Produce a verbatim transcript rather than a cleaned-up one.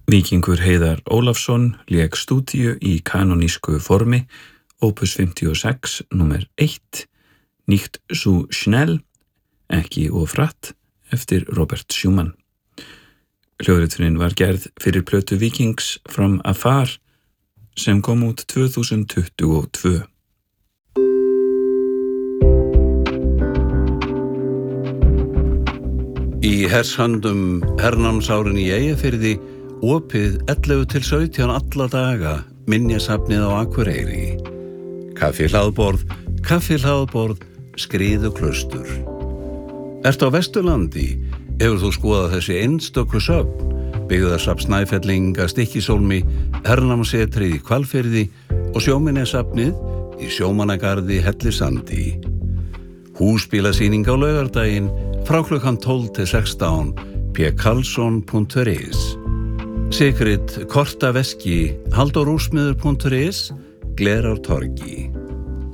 Víkingur Heiðar Ólafsson lék stúdíu í kanonísku formi, opus fimmtíu og sex, númer eitt, Nicht so schnell, ekki of hratt, eftir Robert Schumann. Hljóðritunin var gerð fyrir plötu Víkings From Afar sem kom út tvö þúsund tuttugu og tvö. Í hershöndum hernámsárin í Eyjafirði opið ellefu til sautján alla daga minjasafnið á Akureyri. Kaffi hlaðborð, kaffi hlaðborð, skriðu klaustur. Ertu á Vesturlandi? Hefur þú skoðað þessi einstöku söfn, byggðasafn Snæfellinga, Stykkishólmi, hernámsetrið í Hvalfirði og sjóminjasafnið í Sjómannagarði Hellisandi. Húsbílasýning á laugardaginn frá klukkan tólf til sextán p karlsson punktur is. Sigrid kortaveski halldórúsmiður punktur is, Glerártorgi.